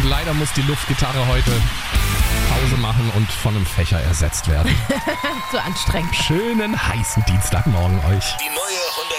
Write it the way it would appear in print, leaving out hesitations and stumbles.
leider muss die Luftgitarre heute Pause machen und von einem Fächer ersetzt werden. So anstrengend. Schönen heißen Dienstagmorgen euch. Die neue